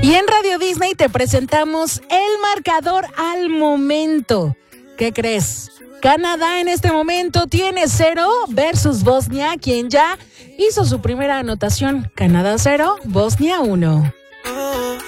Y en Radio Disney te presentamos el marcador al momento. ¿Qué crees? Canadá en este momento tiene 0 versus Bosnia, quien ya hizo su primera anotación. Canadá 0, Bosnia 1.